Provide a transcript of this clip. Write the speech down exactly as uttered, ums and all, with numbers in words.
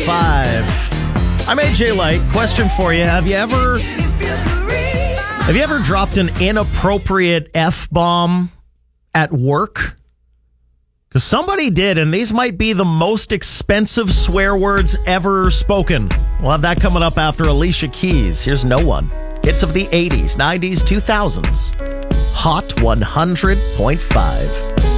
five. I'm A J Light. Question for you. Have you ever have you ever dropped an inappropriate F-bomb at work? Because somebody did, and these might be the most expensive swear words ever spoken. We'll have that coming up after Alicia Keys. Here's No One. Hits of the eighties, nineties, two thousands. Hot one hundred point five.